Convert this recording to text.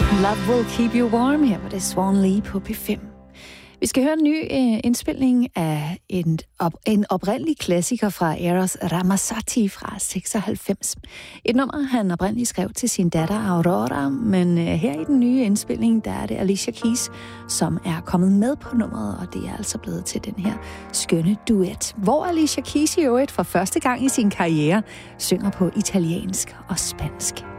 Love Will Keep You Warm her på det Swan Lee på P5. Vi skal høre en ny indspilning af en oprindelig klassiker fra Eros Ramazzotti fra 96. Et nummer, han oprindeligt skrev til sin datter Aurora, men her i den nye indspilning, der er det Alicia Keys, som er kommet med på nummeret, og det er altså blevet til den her skønne duet, hvor Alicia Keys i øvrigt for første gang i sin karriere synger på italiensk og spansk.